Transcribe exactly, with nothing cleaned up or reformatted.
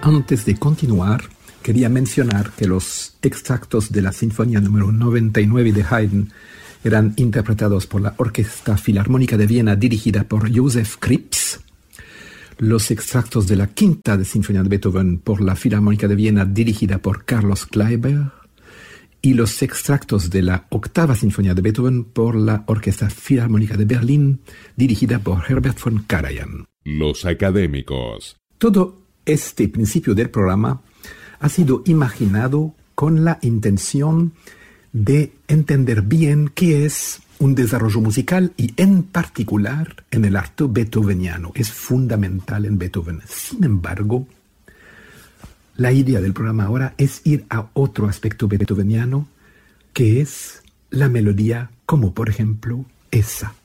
Antes de continuar, quería mencionar que los extractos de la Sinfonía número noventa y nueve de Haydn eran interpretados por la Orquesta Filarmónica de Viena dirigida por Joseph Krips, los extractos de la Quinta de Sinfonía de Beethoven por la Filarmónica de Viena dirigida por Carlos Kleiber y los extractos de la Octava Sinfonía de Beethoven por la Orquesta Filarmónica de Berlín dirigida por Herbert von Karajan. Los académicos. Todo este principio del programa ha sido imaginado con la intención de entender bien qué es un desarrollo musical y en particular en el arte beethoveniano. Es fundamental en Beethoven. Sin embargo, la idea del programa ahora es ir a otro aspecto beethoveniano, que es la melodía, como por ejemplo esa.